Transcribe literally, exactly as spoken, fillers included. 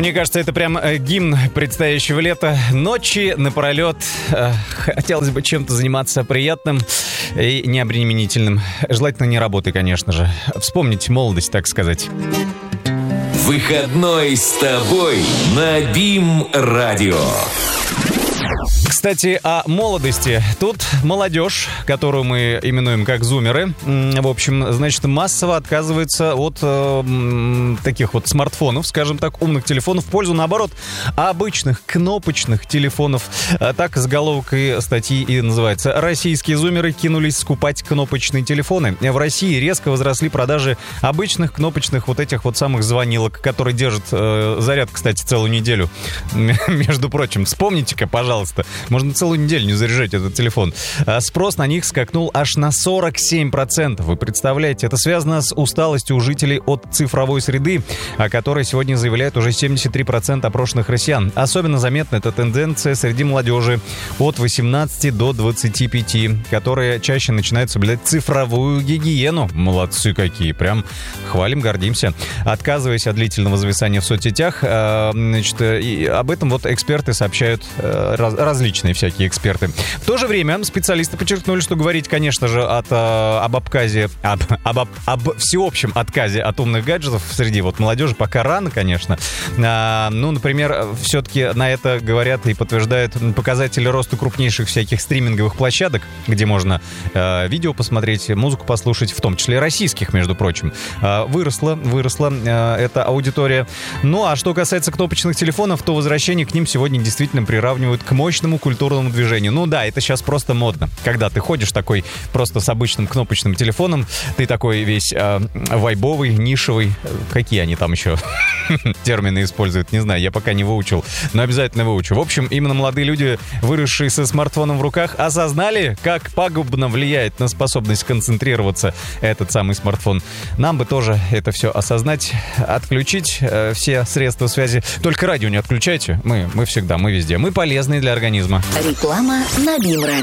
Мне кажется, это прям э, гимн предстоящего лета. Ночи напролет. Э, хотелось бы чем-то заниматься приятным и необременительным. Желательно не работой, конечно же. Вспомнить молодость, так сказать. Выходной с тобой на БИМ-радио. Кстати, о молодости. Тут молодежь, которую мы именуем как зумеры, в общем, значит, массово отказывается от э, таких вот смартфонов, скажем так, умных телефонов, в пользу, наоборот, обычных кнопочных телефонов. Так заголовок и статьи и называется. Российские зумеры кинулись скупать кнопочные телефоны. В России резко возросли продажи обычных кнопочных вот этих вот самых звонилок, которые держат э, заряд, кстати, целую неделю. Между прочим, вспомните-ка, пожалуйста, можно целую неделю не заряжать этот телефон. Спрос на них скакнул аж на сорок семь процентов. Вы представляете, это связано с усталостью у жителей от цифровой среды, о которой сегодня заявляют уже семьдесят три процента опрошенных россиян. Особенно заметна эта тенденция среди молодежи от восемнадцати до двадцати пяти, которые чаще начинают соблюдать цифровую гигиену. Молодцы какие, прям хвалим, гордимся. Отказываясь от длительного зависания в соцсетях, значит, и об этом вот эксперты сообщают, различные всякие эксперты. В то же время специалисты подчеркнули, что говорить, конечно же, от, э, об обказе, об, об, об всеобщем отказе от умных гаджетов среди вот молодежи пока рано, конечно. А, ну, например, все-таки на это говорят и подтверждают показатели роста крупнейших всяких стриминговых площадок, где можно э, видео посмотреть, музыку послушать, в том числе российских, между прочим. Э, выросла, выросла э, эта аудитория. Ну, а что касается кнопочных телефонов, то возвращение к ним сегодня действительно приравнивают к мощному культурному движению. Ну да, это сейчас просто модно. Когда ты ходишь такой просто с обычным кнопочным телефоном, ты такой весь э, вайбовый, нишевый. Какие они там еще термины используют, не знаю, я пока не выучил, но обязательно выучу. В общем, именно молодые люди, выросшие со смартфоном в руках, осознали, как пагубно влияет на способность концентрироваться этот самый смартфон. Нам бы тоже это все осознать, отключить э, все средства связи. Только радио не отключайте. Мы, мы всегда, мы везде. Мы полезные для организма. Реклама на БИМ-радио.